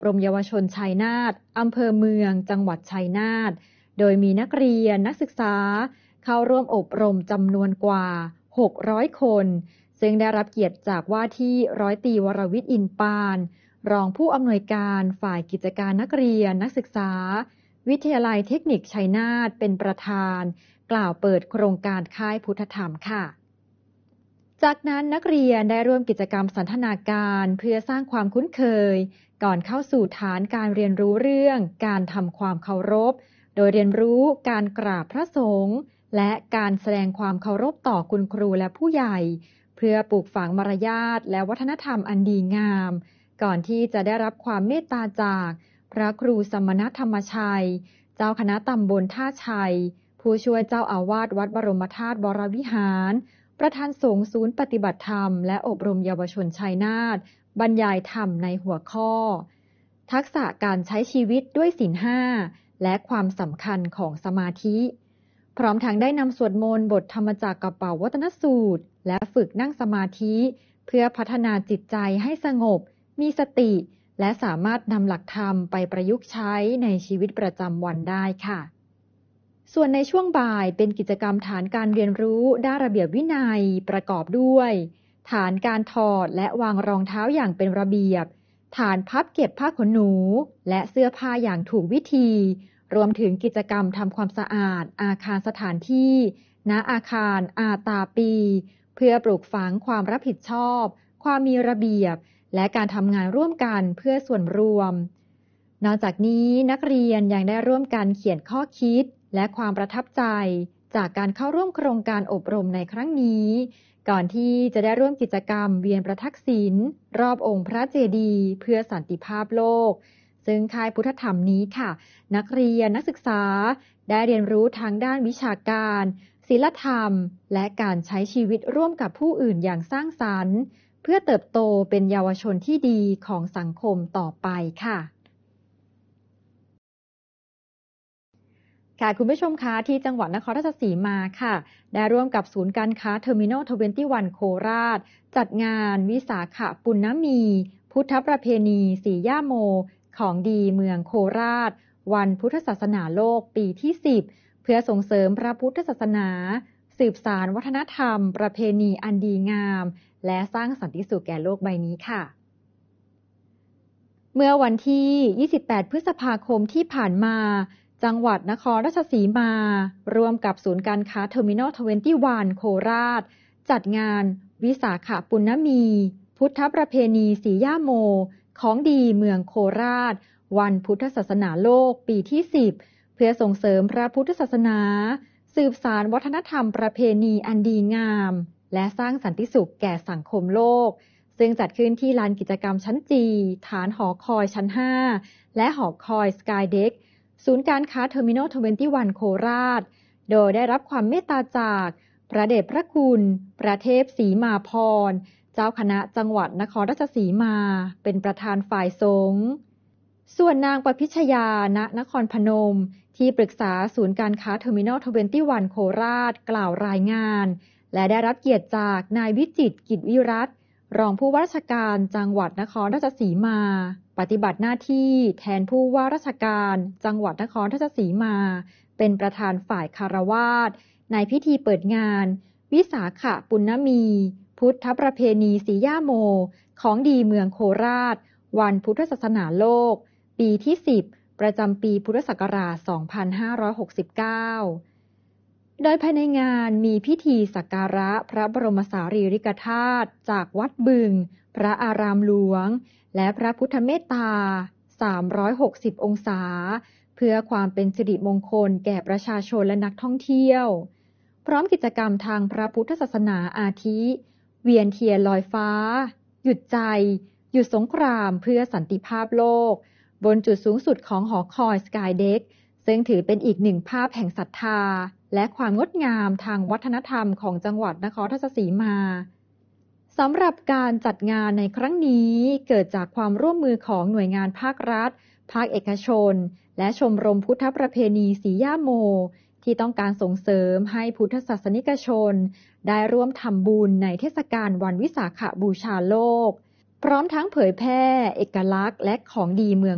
รมเยาวชนชัยนาทอำเภอเมืองจังหวัดชัยนาทโดยมีนักเรียนนักศึกษาเข้าร่วมอบรมจำนวนกว่า600คนซึ่งได้รับเกียรติจากว่าที่ร้อยตรีวรวิทย์อินปานรองผู้อำนวยการฝ่ายกิจการนักเรียนนักศึกษาวิทยาลัยเทคนิคชัยนาทเป็นประธานกล่าวเปิดโครงการค่ายพุทธธรรมค่ะจากนั้นนักเรียนได้ร่วมกิจกรรมสันทนาการเพื่อสร้างความคุ้นเคยก่อนเข้าสู่ฐานการเรียนรู้เรื่องการทำความเคารพโดยเรียนรู้การกราบพระสงฆ์และการแสดงความเคารพต่อคุณครูและผู้ใหญ่เพื่อปลูกฝังมารยาทและวัฒนธรรมอันดีงามก่อนที่จะได้รับความเมตตาจากพระครูสมณธรรมชัยเจ้าคณะตำบลท่าชัยผู้ช่วยเจ้าอาวาสวัดบรมธาตุวรวิหารประธานสงฆ์ศูนย์ปฏิบัติธรรมและอบรมเยาวชนชัยนาทบรรยายธรรมในหัวข้อทักษะการใช้ชีวิตด้วยศีล 5และความสำคัญของสมาธิพร้อมทั้งได้นำสวดมนต์บทธรรมจักรกับเป๋าวัตนสูตรและฝึกนั่งสมาธิเพื่อพัฒนาจิตใจให้สงบมีสติและสามารถนำหลักธรรมไปประยุกต์ใช้ในชีวิตประจำวันได้ค่ะส่วนในช่วงบ่ายเป็นกิจกรรมฐานการเรียนรู้ด้านระเบียบวินัยประกอบด้วยฐานการถอดและวางรองเท้าอย่างเป็นระเบียบฐานพับเก็บผ้าขนหนูและเสื้อผ้าอย่างถูกวิธีรวมถึงกิจกรรมทำความสะอาดอาคารสถานที่ณอาคารอาตาปีเพื่อปลูกฝังความรับผิดชอบความมีระเบียบและการทำงานร่วมกันเพื่อส่วนรวมนอกจากนี้นักเรียนยังได้ร่วมกันเขียนข้อคิดและความประทับใจจากการเข้าร่วมโครงการอบรมในครั้งนี้ก่อนที่จะได้ร่วมกิจกรรมเวียนประทักษิณรอบองค์พระเจดีย์เพื่อสันติภาพโลกซึ่งค่ายพุทธธรรมนี้ค่ะนักเรียนนักศึกษาได้เรียนรู้ทางด้านวิชาการศีลธรรมและการใช้ชีวิตร่วมกับผู้อื่นอย่างสร้างสรรค์เพื่อเติบโตเป็นเยาวชนที่ดีของสังคมต่อไปค่ะคุณผู้ชมคะที่จังหวัดนครราชสีมาค่ะได้ร่วมกับศูนย์การค้าเทอร์มินอล21โคราชจัดงานวิสาขปุณณมีพุทธประเพณีสีย่าโมของดีเมืองโคราชวันพุทธศาสนาโลกปีที่10เพื่อส่งเสริมพระพุทธศาสนาสืบสานวัฒนธรรมประเพณีอันดีงามและสร้างสันติสุขแก่โลกใบนี้ค่ะเมื่อวันที่28พฤษภาคมที่ผ่านมาจังหวัดนครราชสีมาร่วมกับศูนย์การค้าเทอร์มินอล21โคราชจัดงานวิสาขปุณณมีพุทธประเพณีสีย่าโมของดีเมืองโคราชวันพุทธศาสนาโลกปีที่10เพื่อส่งเสริมพระพุทธศาสนาสืบสานวัฒนธรรมประเพณีอันดีงามและสร้างสันติสุขแก่สังคมโลกซึ่งจัดขึ้นที่ลานกิจกรรมชั้นจีฐานหอคอยชั้น5และหอคอยสกายเด็กศูนย์การค้าเทอร์มินอล21โคราชโดยได้รับความเมตตาจากพระเดชพระคุณพระเทพศรีมาพรเจ้าคณะจังหวัดนครราชสีมาเป็นประธานฝ่ายสงฆ์ส่วนนางประพิชยา ณ นครพนมที่ปรึกษาศูนย์การค้าเทอร์มินอล21โคราชกล่าวรายงานและได้รับเกียรติจากนายวิจิตร กิจวิรัตน์รองผู้ว่าราชการจังหวัดนครราชสีมาปฏิบัติหน้าที่แทนผู้ว่าราชการจังหวัดนครราชสีมาเป็นประธานฝ่ายคารวาสในพิธีเปิดงานวิสาขปุณณมีพุทธประเพณีสีย่าโมของดีเมืองโคราชวันพุทธศาสนาโลกปีที่10ประจำปีพุทธศักราช2569โดยภายในงานมีพิธีสักการะพระบรมสารีริกธาตุจากวัดบึงพระอารามหลวงและพระพุทธเมตตา360องศาเพื่อความเป็นสิริมงคลแก่ประชาชนและนักท่องเที่ยวพร้อมกิจกรรมทางพระพุทธศาสนาอาทิเวียนเทียนลอยฟ้าหยุดใจหยุดสงครามเพื่อสันติภาพโลกบนจุดสูงสุดของหอคอยสกายเด็กซึ่งถือเป็นอีกหนึ่งภาพแห่งศรัทธาและความงดงามทางวัฒนธรรมของจังหวัดนครราชสีมาสำหรับการจัดงานในครั้งนี้เกิดจากความร่วมมือของหน่วยงานภาครัฐภาคเอกชนและชมรมพุทธประเพณีสีย่าโมที่ต้องการส่งเสริมให้พุทธศาสนิกชนได้ร่วมทำบุญในเทศกาลวันวิสาขบูชาโลกพร้อมทั้งเผยแพร่เอกลักษณ์และของดีเมือง